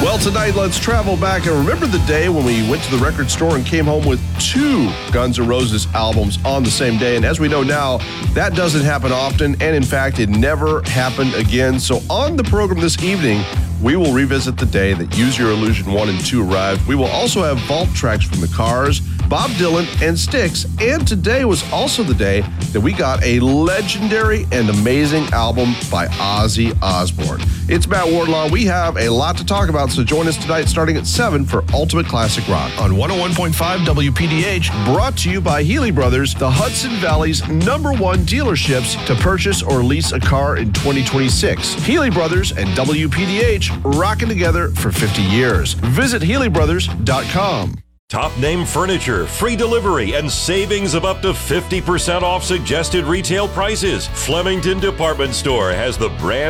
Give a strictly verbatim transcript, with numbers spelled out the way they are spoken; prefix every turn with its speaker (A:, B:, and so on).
A: Well, tonight, let's travel back and remember the day when we went to the record store and came home with two Guns N' Roses albums on the same day. And as we know now, that doesn't happen often. And in fact, it never happened again. So on the program this evening, we will revisit the day that Use Your Illusion one and two arrived. We will also have vault tracks from the Cars, Bob Dylan, and Styx. And today was also the day that we got a legendary and amazing album by Ozzy Osbourne. It's Matt Wardlaw. We have a lot to talk about, so join us tonight starting at seven for Ultimate Classic Rock on one oh one point five W P D H, brought to you by Healy Brothers, the Hudson Valley's number one dealerships to purchase or lease a car in twenty twenty-six. Healy Brothers and W P D H rocking together for fifty years. Visit Healy Brothers dot com.
B: Top name furniture, free delivery, and savings of up to fifty percent off suggested retail prices. Flemington Department Store has the brand